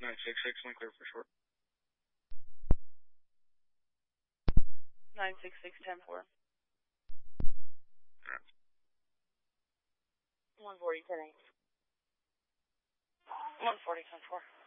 966, one clear for short. 966-10-4. 140, 10-8. 140, 10-4.